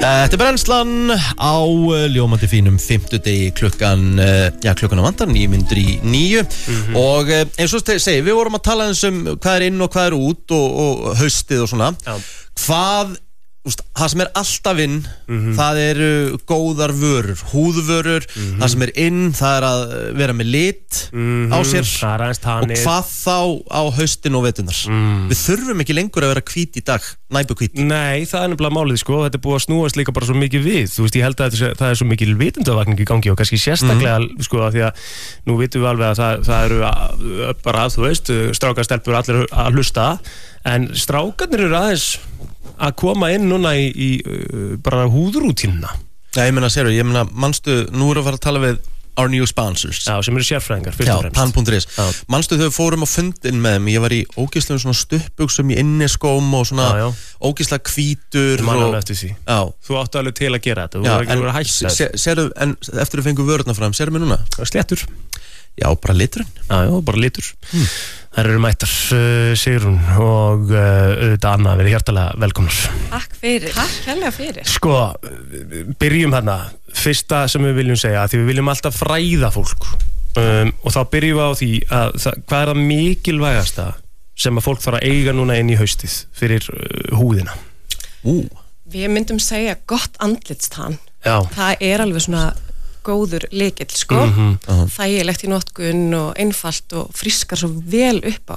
Þetta brennslan á ljómandi fínum fimmtudegi klukkan á vantar 9:09 og eins og segi, við vorum að tala hvað inn og hvað út og haustið og svona hvað það sem alltaf inn það eru góðar vörur, húðvörur það sem inn, það að vera með lit á sér og hvað þá á haustin og veturnar við þurfum ekki lengur að vera hvít í dag næpuhvít. Nei, það nefnilega málið þetta búið að snúast líka bara svo mikið við þú veist, ég held að það svo mikil vitundavakning í gangi og kannski sérstaklega því að nú vitum við alveg að það eru bara þú veist, strákar stelpur allir að hlusta en strákarnir eru aðeins að koma inn núna í bara húðrútínuna. Já, ég meina, manstu, nú erum við að fara að tala við our new sponsors. Já, sem eru sérfræðingar, fyrst og fremst. Pan.is. Manstu þegar við fórum á fundin með þeim, ég var í ógeðslegum svona stuttbuxum í inniskóm og svona ógeðslega hvítur. Mannalega eftir því. Já. Þú áttu alveg til að gera þetta, þú var ekki að vera hægt. En eftir við fengum vörurnar fram, sérðu mig núna? Sléttur. Já, bara liturinn. Já, bara litur. Það eru mættar Sigrún og auðvitað Anna, verið hjartalega velkomnar. Takk fyrir, takk hérlega fyrir. Sko, byrjum hérna, fyrsta sem við viljum segja, því við viljum alltaf fræða fólk og þá byrjum við á því að hvað er það mikilvægasta sem að fólk þarf að eiga núna inn í haustið fyrir húðina? Við myndum segja gott andlitstann. Já. Það er alveg svona góður lykill, sko. Þægilegt í notkun og einfalt og friskar svo vel upp á.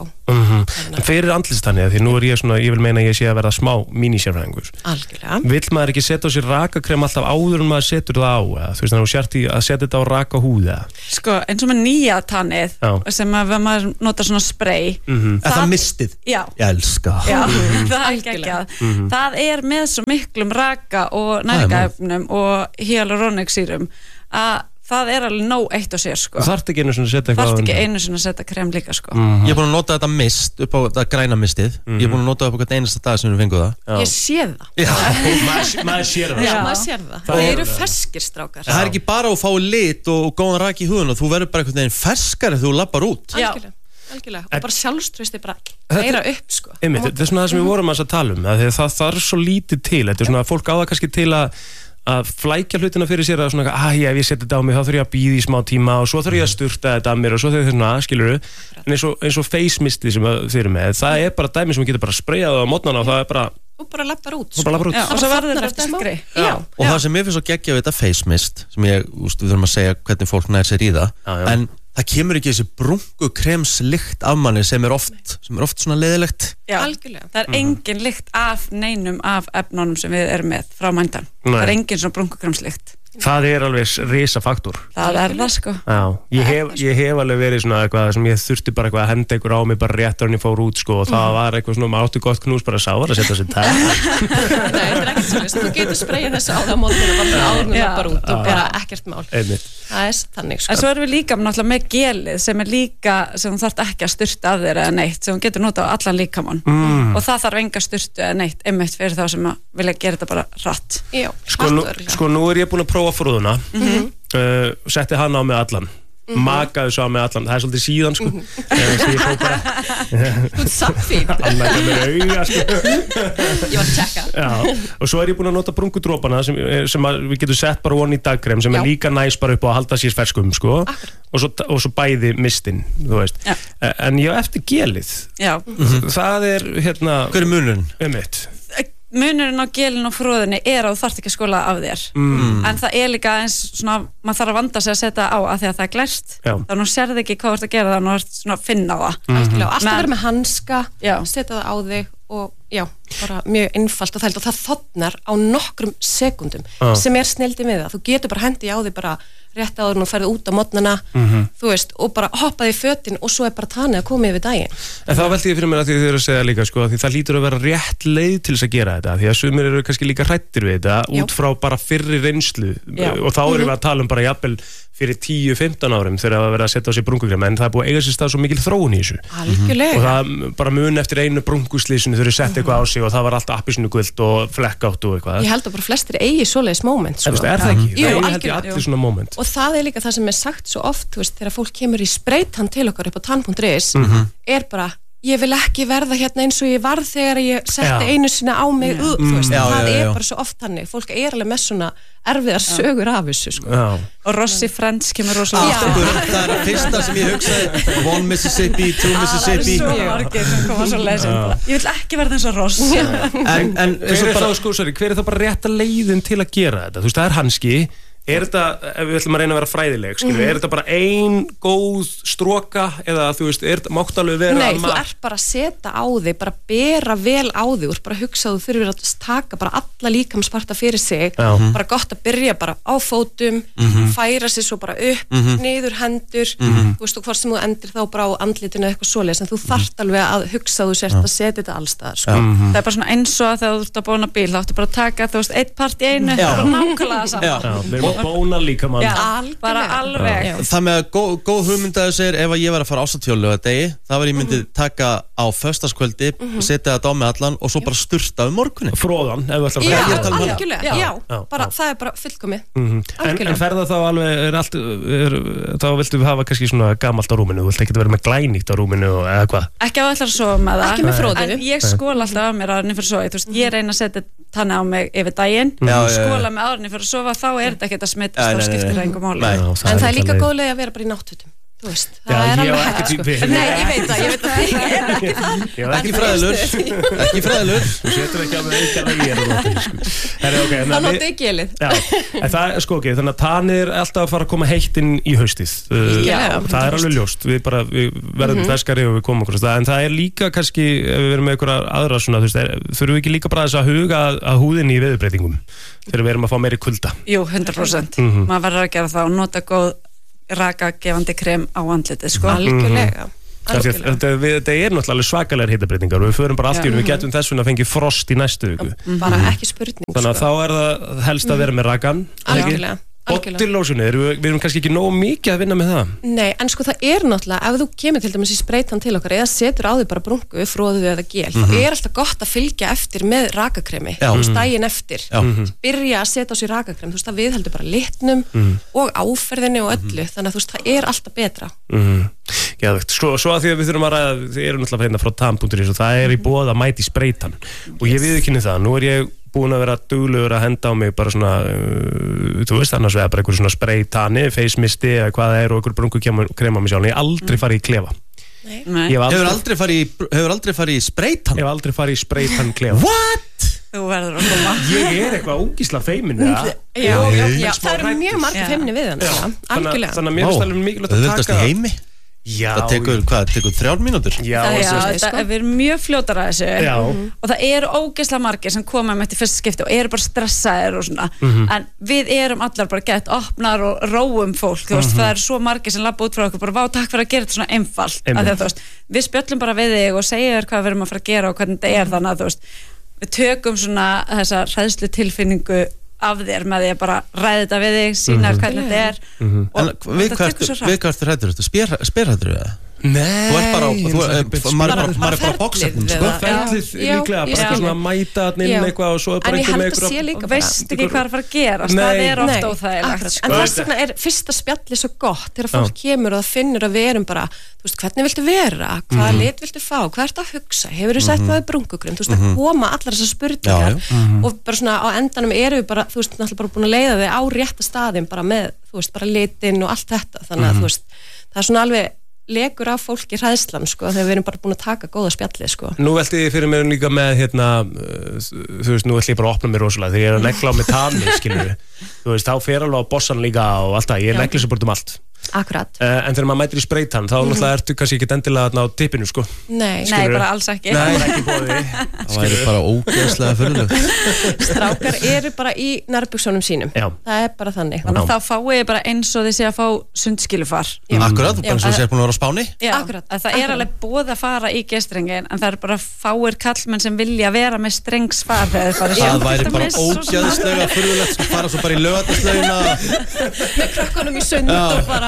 En fyrir andlitstanni, því nú ég vil meina að ég sé að verða smá mínisérfræðingur. Algjörlega. Vill maður ekki setja á sér rakakrem alltaf áður en maður setur það á? Eða? Þú veist, þannig að þú sért í að setja þetta á raka húða? Sko, eins og með nýja tannið sem að maður nota svona spray. Það mistið? Já. Ég elska það. Já, það er geggjað. Það er með svo miklum raka og næringarefnum og hyaluronic-sýrum að það er alveg nóg eitt á sér, sko. Þú þarft ekki einu sinni að setja eitthvað á Þarft ekki einu sinni að setja krem líka, sko. Ég er búin að nota þetta mist upp á þetta græna mistið. Ég er búin að nota það upp á hvert einasta dag sem við fengum það. Ég sé það. Já, maður sér það. Já, maður sér það. Það eru ferskir strákar. Það er ekki bara að fá lit og góðan rak í húðun og þú verður bara einhvern veginn ferskari þegar þú lappar út. Algjörlega. Og bara sjálfstrausti bara meira upp, sko. Þetta er svona það sem við vorum að tala um. Það þarf svo lítið til. Þetta er svona fólk á það kannski til að flækja hlutina fyrir sér að svona, ef ég seti þetta á mig þá þurf ég að bíða í smá tíma og svo þurf ég að sturta þetta að mér og svo þurf ég svona, skilurðu en eins og face mistið sem þið eru með það er bara dæmi sem við getum bara sprayað á mótnana og það er bara og bara lappar út, og svo verður þetta sterkri og það sem ég finnst svo geggjað við þetta face mist sem við þurfum að segja hvernig fólk nær sér í það en það kemur ekki þessi brúnkukremslykt af manni sem er oft svona leiðilegt. Já, algjörlega. Það er engin lykt af neinum af efnunum sem við erum með frá mændan. Það er engin svona brúnkukremslykt. Það er alveg risa faktor. Það er það, sko. Já, ég hef alveg verið svona eitthvað sem ég þurfti bara eitthvað að henda ykkur á mig bara rétt áður en ég fór út, sko, og það var eitthvað svona, maður átti gott knús bara sá var að setja sér tæð. Nei, þetta er ekkert svona, þú getur sprayað þessu á það mótinu bara áður en það bara út og bara ekkert mál. Það er þannig, sko. En svo erum við líka náttúrulega með gelið sem er líka, sem þú þarft ekki að sturta af þér eða neitt, sem þú getur notað á allan líkamann. Og það þarf enga sturtu eða neitt, einmitt fyrir þá sem vilja gera þetta bara hratt. Já, sko nú er ég búin að prófa frúðuna setti hann á mig allan makaði svo á mig allan, það er svolítið síðan sko ég fór bara þú ert samfín hann lækka mér auga sko ég var að tjekka og svo er ég búin að nota brúnkudrópana sem við getum sett bara von í dagkrem sem er líka næs bara upp á að halda sér ferskum sko og svo bæði mistin þú veist en ég eftir gelið það er hérna hver er munurinn? Munurinn á gelinu og fróðinni er að þú þarft ekki að skóla af þér en það er líka eins svona maður þarf að vanda sig að setja á að því að það er glæst þannig að þú sérði ekki hvað þú ert að gera þannig að þú ert svona að finna á það alltaf vera með hanska, setja það á þig og bara mjög einfalt og það þotnar á nokkrum sekundum sem er snildi með það þú getur bara hendi á þig bara rétt áður og ferði út á morgnana þú veist, og bara hoppaði í fötin og svo er bara tanið að koma yfir daginn En þá velti ég fyrir mér að því þið eru að segja líka sko, því það lítur að vera rétt leið til þess að gera þetta því að sumir eru kannski líka hrættir við þetta út frá bara fyrri reynslu og þá erum við að tala bara jafnvel fyrir 10-15 árum þegar það verið að setja á sig brúnkukrem en það er búið að eiga sér stað svo mikil þróun í þessu Algjörlega. og það bara mun eftir einu brúnkuslýsinu þau eru sett eitthvað á sig og það var alltaf appelsínugult og flekkáttu og eitthvað Ég held að bara flestir eigi svoleiðis moment sko. Er það ekki? Jú, það held ég allir svona moment og það er líka það sem er sagt svo oft veist, þegar fólk kemur í spreytan til okkar upp á tann.is er bara ég vil ekki verða hérna eins og ég varð þegar ég setti einu sinni á mig þú veist, það bara svo oft hannig fólk alveg með svona erfiðar sögur af þessu sko. Og Rossi Friends kemur rosalega það að fyrsta sem ég hugsaði One Mississippi, Two Mississippi það svo margir sem koma svo lesin ég vil ekki verða eins og Ross en hver þá bara rétta leiðin til að gera þetta, þú veist, það hanski þetta, ef við ætlum að reyna að vera fræðileg skilur, þetta bara ein góð stroka eða þú veist, mátt alveg vera Nei, þú bara að setja á þig, bara bera vel á þig, þú bara hugsa að þú þurfir að taka bara alla líkamsparta fyrir sig bara gott að byrja bara á fótum færa sig svo bara upp niður hendur, þú veist, og hvort sem þú endir þá bara á andlitinu eitthvað svoleiðis en þú þarft alveg að hugsa að þú sért að setja þetta allstaðar, sko. Það bara svona eins og þegar þú ert að bóna bíl, þá áttu bara að taka, þú veist, eitt part í einu, bara nákvæmlega saman bóna líka mann bara alveg það með að góð hugmyndaðu segir ef ég var að fara ástátjólu að degi það var ég myndið taka á föstaskvöldi setja þetta á mig allan og svo bara sturta morgunin fróðan bara það bara fullkomið en ferða þá alveg þá viltu við hafa kannski svona gamalt á rúminu þú vilt ekki vera með glænýtt á rúminu eða hvað ekki á allar svo með það ekki með fróðu en ég skóla alltaf á mér árinni fyrir svo ég reyna að setja tanni á mig yfir daginn skóla með árinni fyrir að sofa þá þetta ekki að smittast þá skiptir það einhver máli en það er líka góð leið að vera bara í náttfötum þú veist, það er alveg hægt sko nei, ég veit það ég er ekki fræðilur þú setur ekki að með eitthvað að ég er þá notið ég gelið en það er sko ekki, þannig að tanið er alltaf að fara að koma heitt inn í haustið það er alveg ljóst, við verðum feskari og við komum okkur en það er líka kannski, ef við verum með einhverja aðra svona, þú veist, þurfum við ekki líka bara þess að huga að húðinni í veðurbreytingum þegar við erum að fá meiri kulda Jú, 100% maður verður að gera það og nota góð rakagefandi krem á andlitið sko. Algjörlega Þetta er náttúrulega svakalegar hitabreytingar og við förum bara allt í við getum þess vegna að fengi frost í næstu viku bara ekki spurning þannig að þá er það helst að vera með rakan Algjörlega Bodylósinu, við erum kannski ekki nógu mikið að vinna með það Nei, en sko það er náttúrulega ef þú kemur til dæmis í spreytan til okkar eða setur á þig bara brúnku, fróðu eða gel þá er alltaf gott að fylgja eftir með rakakremi daginn eftir byrja að setja á sig rakakrem þú veist það viðheldur bara litnum og áferðinni og öllu þannig að þú veist það er alltaf betra Svo að því að við þurfum að ræða þið eru náttúrulega hérna frá tam.is og það er í boð að mæti spreytan og ég viðurkenni það, nú er ég búin að vera duglegur að henda á mig bara svona, þú veist annars vegar bara einhver svona spreytani, face misti eða hvað það er og einhver brungu krem á mig sjálf ég hef aldrei farið í klefa Hefur aldrei farið í spreytan? Ég hef aldrei farið í spreytan klefa What? Þú verður að koma Ég er eitthvað ógísla feimin Já, það eru mjög margir feimni við hann algjörlega Þannig að mér finnst alveg mikilvægt að taka í heimi? Já, það tekur 3 mínútur við erum mjög fljótar að þessu og það eru ógeðslega margir sem koma með þetta í fyrsta skipti og eru bara stressaðir og svona en við erum allar bara gett opnar og róum fólk, þú veist, það eru svo margir sem labba út frá okkur, bara vá, takk fyrir að gera þetta svona einfalt að þú veist, við spjöllum bara við þig og segja þér hvað við erum að fara að gera og hvernig þetta er þannig að þú veist, við tökum svona þessa hræðslu tilfinningu af þér með því að bara ræða þetta við þig sína hvernig þetta er og við hvert hræddur þetta? Spyrhræddur það? Nei, maður er bara bóksefnum sko. Ferlið líklega, bara eitthvað svona að mæta inn eitthvað og svo bara einhver með eitthvað veist ekki hvað er að fara að gera það er ofta óþægilegt en þess vegna er fyrsta spjallið svo gott þegar fólk kemur og það finnur að við erum bara þú veist, hvernig viltu vera, hvaða lit viltu fá hvað ertu að hugsa, hefur þú sett maður brungugrunn þú veist, að koma allar þessar spurningar og bara svona á endanum erum við bara þú veist, náttúrulega bara búin að leiða þig á rétta staðin bara með, þú veist, bara litin og allt þetta þannig að þú veist, það er svona alveg legur af fólki hræðslan sko þegar við erum bara búin að taka góða spjallið sko. Nú velti ég fyrir mér líka með hérna, þú veist, nú ætlum ég bara að opna mér rosalega þegar ég er að negla á mig tani, skilur þú veist, þá fer alveg á bossan líka og allt það, ég negli svo bort allt Akkurat. En þegar maður mætir í spreytan þá náttúrulega ertu kannski ekki endilega þarna á tippinu sko. Nei, bara alls ekki. Nei, ekki boði. Það væri bara ógeðslega fyrirlegt. Strákar eru bara í nærbuxunum sínum. Já. Það er bara þannig. Þannig að þá fáið ég bara eins og þið sé að fá sundskilufar. Akkurat, þú bara svo sér búin að vera á Spáni. Já, akkurat. Það er alveg búið að fara í G-strengin en það er bara fáir kallmenn sem vilja vera með strengsfar. Það væri bara ógeðslega fyrirlegt að fara svo bara í Laugardalslaugina með krökkunum í sund og bara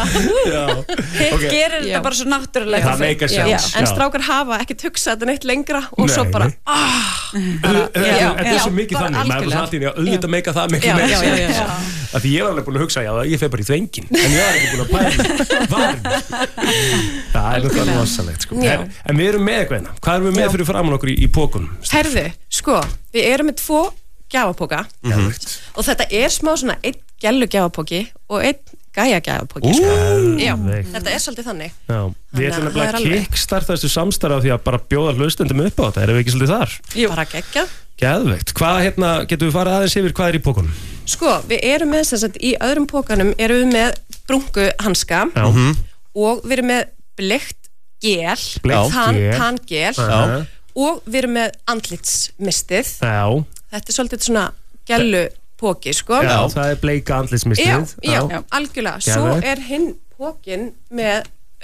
hitt gerir þetta bara svo náttúrulega en strákar hafa ekkert hugsað þetta neitt lengra og svo bara þetta er svo mikið þannig maður er bara alltaf auðvitað meika það mikið meira Af því ég var alveg búin að hugsa, já, ég fer bara í þvengin en ég var ekki búin að pæla það náttúrulega rosalegt sko. En við erum með eitthvað hvað erum við með fyrir framan okkur í pókunum? Herðu, sko, við erum með 2 gjafapóka og þetta smá svona 1 gælugjafapóki og 1 gæjagjafapóki sko. Já, þetta svolítið þannig. Já, við ætlum að kickstarta þessu samstarf því að bara bjóða hlustendum upp á þetta, erum við ekki svolítið þar? Jú, bara geggjað. Geðveikt, hvað getum við farið aðeins yfir hvað í pókunum? Sko, við erum með sem sagt, í öðrum pókanum erum við með brúnkuhanska og við erum með bleikt gel, tangel og við erum með andlitsmistið. Þetta svolítið svona gælupóki, sko. Já, það bleika andlitsmistið. Já, algjörlega. Svo hinn pókin með,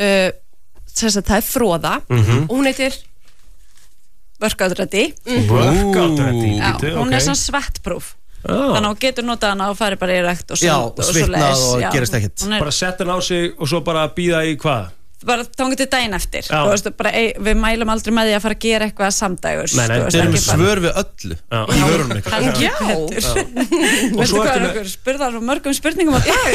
það fróða og hún heitir Workout-ready. Workout-ready. Hún svona svettproof. Þannig að hún getur notað hana og farið bara í rekt og svitnað og gerist ekkert. Bara sett hann á sig og svo bara býða í hvað? Bara tónga til daginn eftir við mælum aldrei með því að fara að gera eitthvað samdægur. Þeir eru svör við öllu í vörunum ykkur. Já. Veistu hvað okkur spurðar mörgum spurningum á dag.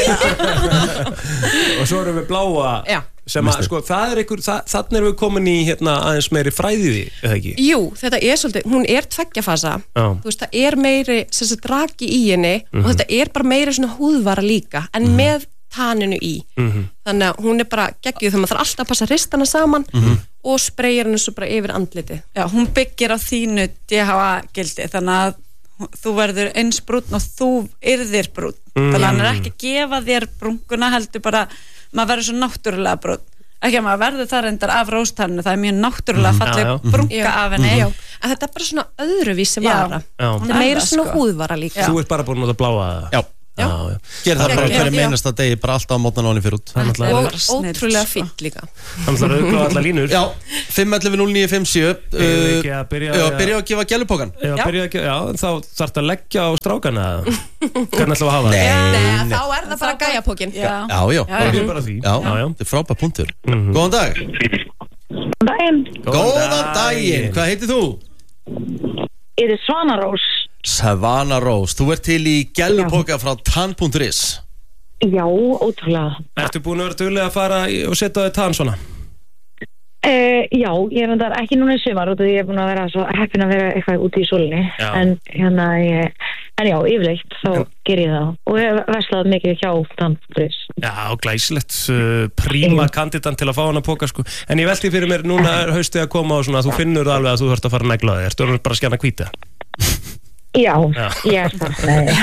Og svo erum við bláa sem að sko þannig erum við komin í aðeins meiri fræði eða ekki? Jú, þetta svolítið, hún 2 fasa. Þú veist, það meiri draki í henni og þetta bara meiri svona húðvara líka en með taninu í. Þannig að hún bara geggjuð þegar maður þarf alltaf að passa ristana saman og spreyjar henni svo bara yfir andliti. Já, hún byggir á þínu DHA-gildi þannig að þú verður eins brúnn og þú yrðir brúnn. Þannig að hann ekki að gefa þér brúnkuna heldur bara, maður verður svo náttúrulega brúnn. Ekki að maður verður það reyndar af róstanninu, það mjög náttúrulega falleg brúnka af henni. En þetta bara svona öðruvísi vara. Þetta meira svona húðvara líka. Þú bara búin að bláa það? Já. Gerð það bara hverju meinasta degi bara alltaf á mótnan áni fyrir út og ótrúlega fínt líka. Þannig að auðvitað allar línur. Já, 511-0957 byrja að gefa gælupókan. Já, þá þarf það að leggja á strákana hvernig ætlum að hafa það? Nei, þá það bara gæjapókin. Já, bara því. Já, þetta frábær punktur. Góðan dag. Góðan daginn. Hvað heitir þú? Ég Svana Rós. Svana Rós, þú ert til í gælupóka frá tan.is. Já, ótrúlega. Ertu búin að vera dugleg að fara og setja þig tann svona? Já, ég reyndar ekki núna í sumar og ég búin að vera svo heppin að vera eitthvað úti í sólinni. En já, yfirleitt þá ger ég það og ég verslaði mikið hjá tan.is. Já, glæsilegt, príma kandidat til að fá hana póka sko. En ég velti fyrir mér, núna haustið að koma og svona, þú finnur alveg að þú þarft að fara að negla þig. Ertu bara að skjana hvíta? Já, ég það.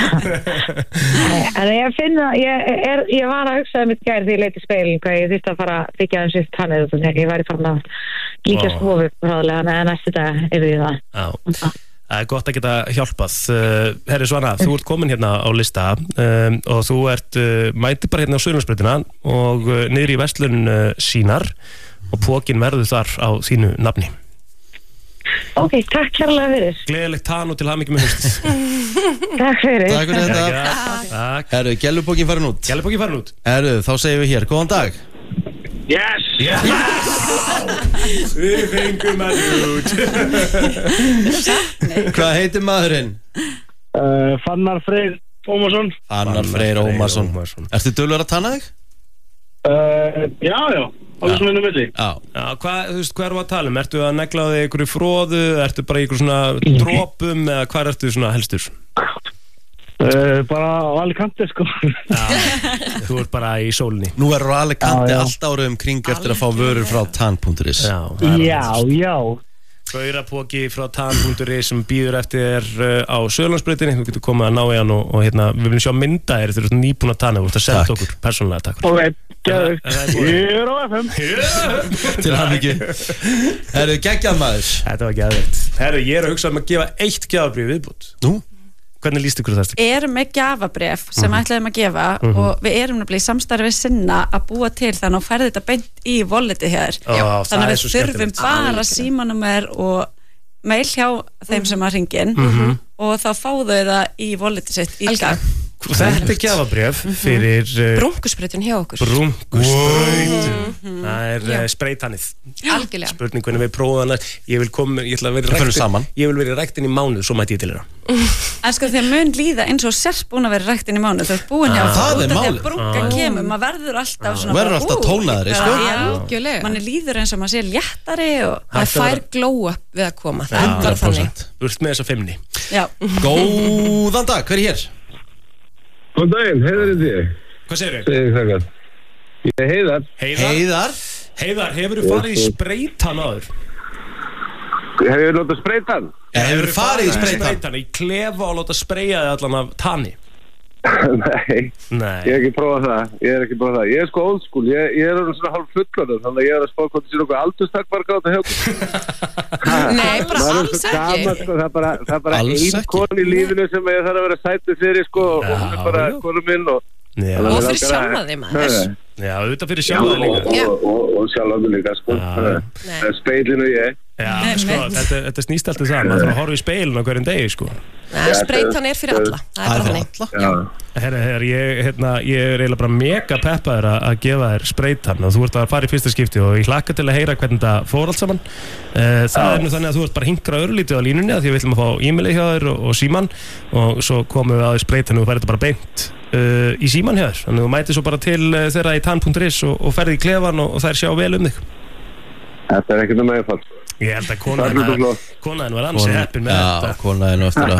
En ég finn að ég var að hugsa mitt gær því ég leiti speilin hvað ég þurfti að fara að byggja þeim sýtt hann eða þannig ég væri farin að líkast hófið ráðlega en næstu dag yfir því það. Það gott að geta hjálpað. Herri Svana, þú ert komin hérna á lista og þú mæti bara hérna á Suðurlandsbrautina og niður í verslun Sínar og pókin verður þar á þínu nafni. Ok, takk kærlega fyrir. Gleðilegt tann og til hamingju með haustið. Takk fyrir. Takk fyrir þetta. Takk. Herru, gælupókin farin út. Gælupókin farin út. Herru, þá segjum við hér, góðan dag. Yes! Við fengum að út. Hvað heitir maðurinn? Fannar Freyr Ómarsson. Fannar Freyr Ómarsson. Ertu duglegur að tanna þig? Já. Alveg svona milli. Já, hvað erum við að tala um? Ertu að negla á þig einhverju froðu? Ertu bara í einhverju svona dropum eða hvað ertu svona helstur? Bara á Alicante sko. Já, þú ert bara í sólinni. Nú á Alicante allt árið kring eftir að fá vörur frá tan.is. Já. Gaurapóki frá tan.is sem býður eftir á Suðurlandsbrautinni. Þú getur komið að ná í hann og við viljum sjá mynda þér þegar þú ert nýbúin að tanna. Þú ert að senda okkur persónulega, takk. Ok, gæðugt. Ég á FM. Til hamingju. Herru, geggjað maður. Þetta var gæðugt. Herru, ég að hugsa um að gefa 1 gjafabréf viðbútt. Nú? Hvernig líst ykkur það? Við erum með gjafabréf sem ætlaðum að gefa og við erum nefnilega í samstarfi sinna að búa til þannig að færði þetta beint í walletið hér. Þannig að við þurfum bara símanúmer og mail hjá þeim sem að hringin og þá fáðu þau það í walletið sitt í dag. Þetta gjafabréf fyrir brúnkusprautun hjá okkur. Brúnkusprautun. Það spreytannið. Algjörlega. Spurningunni við prófaðan ég ætla að vera í ræktin í mánuð, svo mæti ég til hérna. En sko því að mun líða eins og sérst búin að vera í ræktin í mánuð, þú ert búin hjá þegar brúnka kemur, maður verður alltaf svona verður alltaf tónaðari, sko. Algjörlega. Manni líður eins og maður sé léttari og það fær glow up við að koma. Það er bara þannig. Burt með þessa 5. Já. Góðan dag, hver er hér? Góðan daginn, Heiðar er þig. Hvað segir þau? Segir það gæt. Ég er Heiðar. Heiðar, hefur þú farið í spreytan áður? Hefur ég látað spreytan? Hefur þú farið í spreytan? Í klefa og látað spreyja þig allan af tanni? Nei, ég hef ekki prófað það. Ég er sko old school, ég er svona hálf fullorðin, þannig að ég er að spá hvort það sé nokkuð aldurstakmark á þetta hjá okkur. Nei, bara alls ekki. Það er bara ein kon í lífinu sem ég þarf að vera sætið fyrir, sko, og hún er bara konu minn og fyrir sjálfa þig maður. Já, auðvitað fyrir sjálfa þig líka. Og sjálfa þig líka, sko. Speilinu ég. Já, sko, þetta snýst alltaf það, maður þarf að horfa í speilin á hverjum degi, sko. Spreytan er fyrir alla. Það er bara þannig. Herri, ég er eiginlega bara mega peppaður að gefa þér spreytan og þú ert að fara í fyrsta skipti og ég hlakka til að heyra hvernig það fór allt saman. Það er nú þannig að þú ert bara hingra örlítið á línunni að því við ætlum að fá e-maili hjá þér og síman og svo komum við að spreytan og það er þetta bara beint í síman hjá þér. Þannig að þú mætir svo bara til þeirra í tan.is og ferði í klefan og þær sjá vel þig. Þetta er ekkert með fall. Ég held að konaðin var ansi heppin með þetta. Já, konaðin var eftir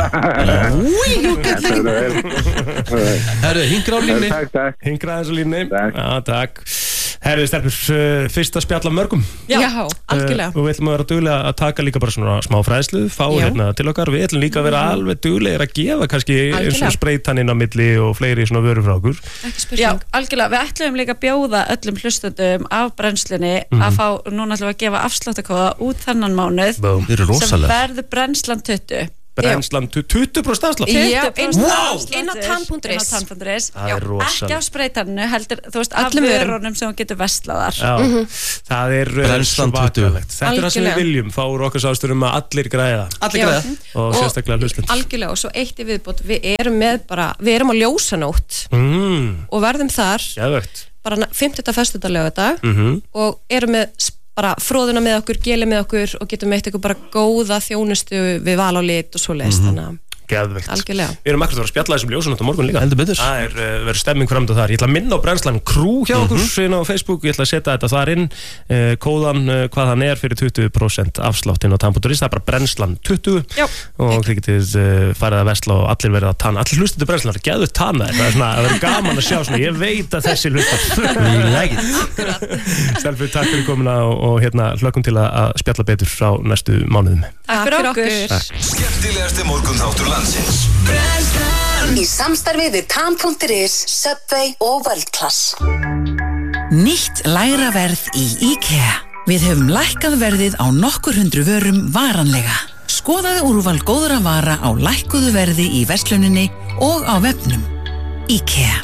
Herru, hingra á línni. Takk. Hingra aðeins á línni. Já, takk. Herru, stelpur, fyrsta spjall af mörgum. Já, algjörlega. Og við ætlum að vera duglega að taka líka bara svona smá fræðslu, fá hérna til okkar. Við ætlum líka að vera alveg duglegir að gefa kannski eins og spreytan inn á milli og fleiri svona vörur frá okkur. Ekki spurning. Já, algjörlega. Við ætlum líka að bjóða öllum hlustendum af brennslunni að fá, núna ætlum við að gefa afsláttakóða út þennan mánuð sem verður brennslan 20. Brennslan 20% afslátt? Já, inn á tan.is. Það er rosalega. Ekki á spreytaninu, heldur, þú veist, af vörunum sem þú getur vestlaðar. Það er svakalegt. Þetta er það sem við viljum, fá úr okkar sásturum að allir græða. Allir græða. Og sérstaklega hlustend. Algjörlega, og svo eitt í viðbót, við erum á ljósanótt og verðum þar bara 50. föstudag laugardag og erum með bara fróðuna með okkur, geli með okkur og getum veitt ykkur bara góða þjónustu við val á lit og svoleiðis, þannig að geðveikt. Algjörlega. Við erum ekkert að vera að spjalla þessum ljósanótt á morgun líka. Heldur betur. Það verður stemming framönda þar. Ég ætla að minna á brennslan Crew hjá okkur inn á Facebook. Ég ætla að setja þetta þar inn, kóðan, hvað hann er fyrir 20% afslátt inn á tan.is. Það er bara brennslan 20 og þið getið farið að vesla og allir verið að tanna. Allir hlustu til brennslan, geðveikt tanna. Það er svona, það verður gaman að sjá svona. Ég veit að þessi hlustar. Stelpur, takk fyrir komuna og hérna hlökkum til að spjalla betur frá næstu mánuðum. Takk fyrir okkur. Skemmtilegasti morgunþáttur landsins. Í samstarfi við tan.is, Subway og World Class. Nýtt lægra verð í IKEA. Við höfum lækkað verðið á nokkur hundru vörum varanlega. Skoðaðu úrval góðra vara á lækkuðu verði í versluninni og á vefnum. IKEA.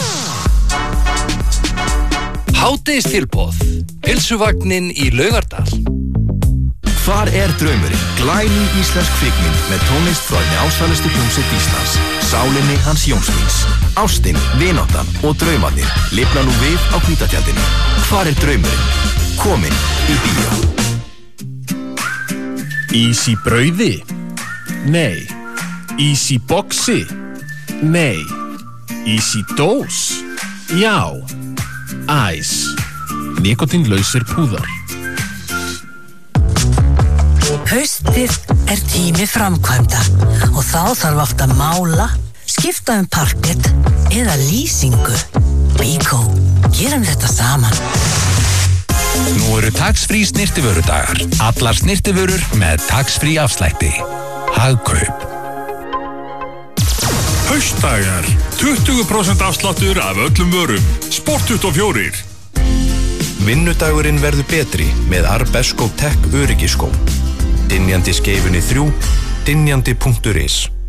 Hádegistilboð. Pylsuvagnin í Laugardal. Hvar er draumurinn? Glæný íslensk kvikmynd með tónlist frá einni ásælustu hljómsveit Íslands, sálinni Hans Jónsvíns. Ástin, vináttan og draumarnir lifna nú við á Hvítatjaldinu. Hvar er draumurinn? Komin í bíó. Ís í brauði? Nei. Ís í boxi? Nei. Ís í dós? Já. Æs. Nikotínlausir púðar. Haustið er tími framkvæmda og þá þarf oft að mála, skipta parkett eða lýsingu. Bíkó, gerum þetta saman. Nú eru tax-free snyrtivörudagar. Allar snyrtivörur með tax-free afslætti. Hagkaup. Haustdagar. 20% afsláttur af öllum vörum. Sport 24. Vinnudagurinn verður betri með Arbesko Tech öryggiskó. Dynjandi skeifunni 3, dynjandi.is.